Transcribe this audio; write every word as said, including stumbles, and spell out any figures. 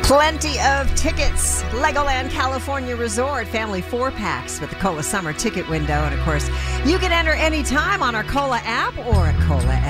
Plenty of tickets. Legoland California Resort, family four packs with the Cola Summer ticket window. And of course, you can enter anytime on our Cola app or at Cola